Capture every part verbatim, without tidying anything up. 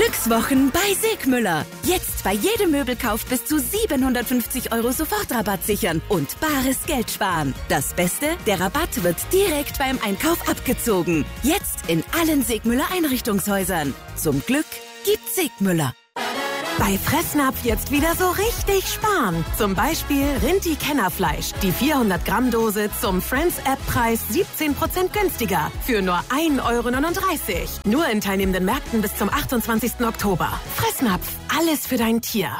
Glückswochen bei Segmüller. Jetzt bei jedem Möbelkauf bis zu siebenhundertfünfzig Euro Sofortrabatt sichern und bares Geld sparen. Das Beste, der Rabatt wird direkt beim Einkauf abgezogen. Jetzt in allen Segmüller Einrichtungshäusern. Zum Glück gibt Segmüller. Bei Fressnapf jetzt wieder so richtig sparen. Zum Beispiel Rinti-Kennerfleisch. Die vierhundert Gramm Dose zum Friends-App-Preis siebzehn Prozent günstiger. Für nur ein Euro neununddreißig. Nur in teilnehmenden Märkten bis zum achtundzwanzigsten Oktober. Fressnapf. Alles für dein Tier.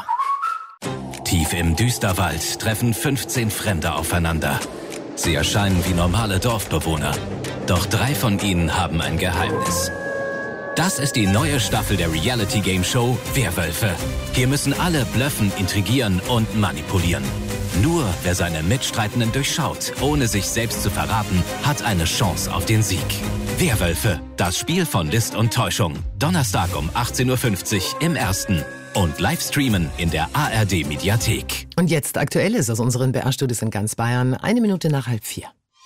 Tief im Düsterwald treffen fünfzehn Fremde aufeinander. Sie erscheinen wie normale Dorfbewohner. Doch drei von ihnen haben ein Geheimnis. Das ist die neue Staffel der Reality-Game-Show Werwölfe. Hier müssen alle blöffen, intrigieren und manipulieren. Nur wer seine Mitstreitenden durchschaut, ohne sich selbst zu verraten, hat eine Chance auf den Sieg. Werwölfe, das Spiel von List und Täuschung. Donnerstag um achtzehn Uhr fünfzig im Ersten. Und Livestreamen in der A R D-Mediathek. Und jetzt Aktuelles aus unseren B R-Studios in ganz Bayern. Eine Minute nach halb vier.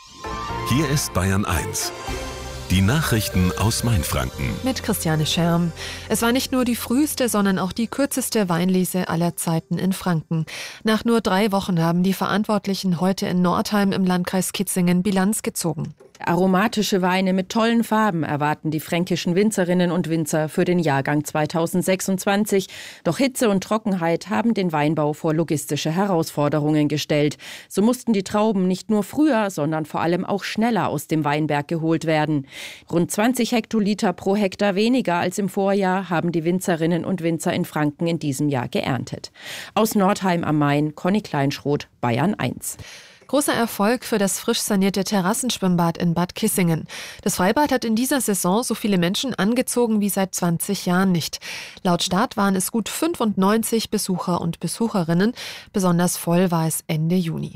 Hier ist Bayern eins. Die Nachrichten aus Mainfranken. Mit Christiane Scherm. Es war nicht nur die früheste, sondern auch die kürzeste Weinlese aller Zeiten in Franken. Nach nur drei Wochen haben die Verantwortlichen heute in Nordheim im Landkreis Kitzingen Bilanz gezogen. Aromatische Weine mit tollen Farben erwarten die fränkischen Winzerinnen und Winzer für den Jahrgang zweitausendsechsundzwanzig. Doch Hitze und Trockenheit haben den Weinbau vor logistische Herausforderungen gestellt. So mussten die Trauben nicht nur früher, sondern vor allem auch schneller aus dem Weinberg geholt werden. Rund zwanzig Hektoliter pro Hektar weniger als im Vorjahr haben die Winzerinnen und Winzer in Franken in diesem Jahr geerntet. Aus Nordheim am Main, Conny Kleinschroth, Bayern eins. Großer Erfolg für das frisch sanierte Terrassenschwimmbad in Bad Kissingen. Das Freibad hat in dieser Saison so viele Menschen angezogen wie seit zwanzig Jahren nicht. Laut Start waren es gut fünfundneunzig Besucher und Besucherinnen. Besonders voll war es Ende Juni.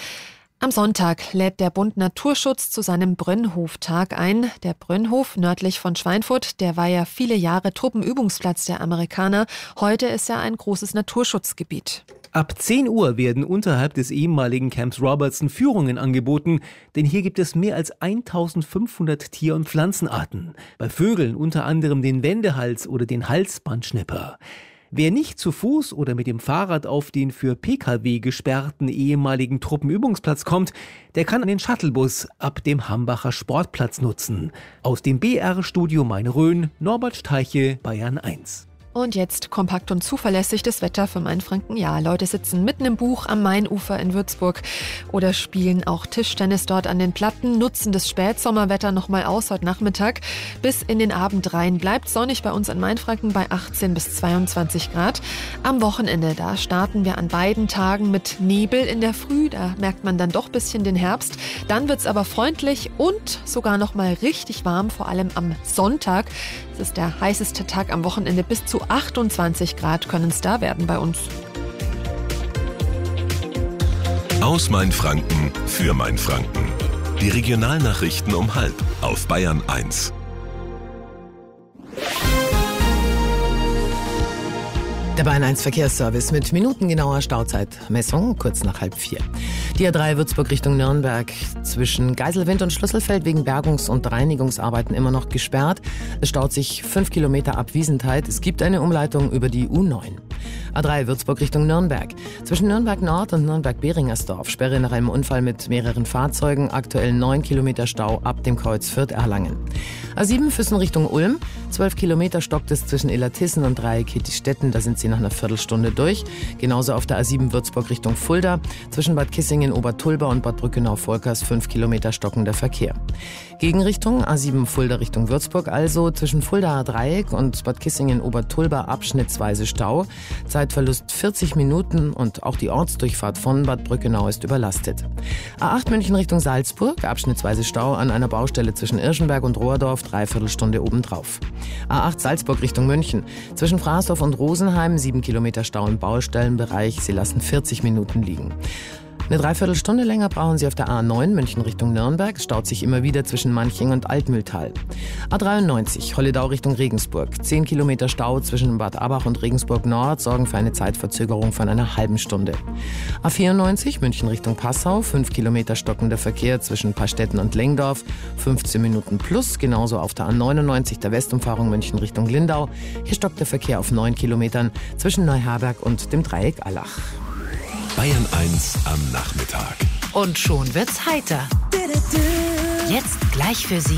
Am Sonntag lädt der Bund Naturschutz zu seinem Brönnhof-Tag ein. Der Brönnhof nördlich von Schweinfurt, der war ja viele Jahre Truppenübungsplatz der Amerikaner. Heute ist er ein großes Naturschutzgebiet. Ab zehn Uhr werden unterhalb des ehemaligen Camps Robertson Führungen angeboten, denn hier gibt es mehr als eintausendfünfhundert Tier- und Pflanzenarten. Bei Vögeln unter anderem den Wendehals oder den Halsbandschnepper. Wer nicht zu Fuß oder mit dem Fahrrad auf den für P K W gesperrten ehemaligen Truppenübungsplatz kommt, der kann den Shuttlebus ab dem Hambacher Sportplatz nutzen. Aus dem B R-Studio Main-Rhön, Norbert Steiche, Bayern eins. Und jetzt kompakt und zuverlässig das Wetter für Mainfranken. Ja, Leute sitzen mitten im Buch am Mainufer in Würzburg oder spielen auch Tischtennis dort an den Platten, nutzen das Spätsommerwetter nochmal aus heute Nachmittag. Bis in den Abend rein bleibt sonnig bei uns in Mainfranken bei achtzehn bis zweiundzwanzig Grad. Am Wochenende, da starten wir an beiden Tagen mit Nebel in der Früh. Da merkt man dann doch ein bisschen den Herbst. Dann wird's aber freundlich und sogar nochmal richtig warm, vor allem am Sonntag. Das ist der heißeste Tag am Wochenende. Bis zu achtundzwanzig Grad können es da werden bei uns. Aus Mainfranken für Mainfranken. Die Regionalnachrichten um halb auf Bayern eins. Der Bayern eins Verkehrsservice mit minutengenauer Stauzeitmessung, kurz nach halb vier. Die A drei Würzburg Richtung Nürnberg zwischen Geiselwind und Schlüsselfeld wegen Bergungs- und Reinigungsarbeiten immer noch gesperrt. Es staut sich fünf Kilometer ab Wiesentheit. Es gibt eine Umleitung über die U neun. A drei Würzburg Richtung Nürnberg. Zwischen Nürnberg Nord und Nürnberg-Beringersdorf Sperre nach einem Unfall mit mehreren Fahrzeugen. Aktuell neun Kilometer Stau ab dem Kreuz Fürth-Erlangen. A sieben Füssen Richtung Ulm. zwölf Kilometer stockt es zwischen Illertissen und Dreieck-Kettistetten. Da sind sie nach einer Viertelstunde durch. Genauso auf der A sieben Würzburg Richtung Fulda. Zwischen Bad Kissingen, Obertulba und Bad Brückenau-Volkers fünf Kilometer stockender Verkehr. Gegenrichtung A sieben Fulda Richtung Würzburg, also zwischen Fuldaer Dreieck und Bad Kissingen, Obertulba abschnittsweise Stau. Zeitverlust vierzig Minuten und auch die Ortsdurchfahrt von Bad Brückenau ist überlastet. A acht München Richtung Salzburg, abschnittsweise Stau an einer Baustelle zwischen Irschenberg und Rohrdorf, Dreiviertelstunde obendrauf. A acht Salzburg Richtung München, zwischen Fraßdorf und Rosenheim, sieben Kilometer Stau im Baustellenbereich, sie lassen vierzig Minuten liegen. Eine Dreiviertelstunde länger brauchen Sie auf der A neun München Richtung Nürnberg. Es staut sich immer wieder zwischen Manching und Altmühltal. A dreiundneunzig Holledau Richtung Regensburg. Zehn Kilometer Stau zwischen Bad Abach und Regensburg Nord sorgen für eine Zeitverzögerung von einer halben Stunde. A vierundneunzig München Richtung Passau. Fünf Kilometer stockender Verkehr zwischen Pastetten und Lengdorf. fünfzehn Minuten plus. Genauso auf der A neunundneunzig der Westumfahrung München Richtung Lindau. Hier stockt der Verkehr auf neun Kilometern zwischen Neuherberg und dem Dreieck Allach. Bayern eins am Nachmittag. Und schon wird's heiter. Jetzt gleich für Sie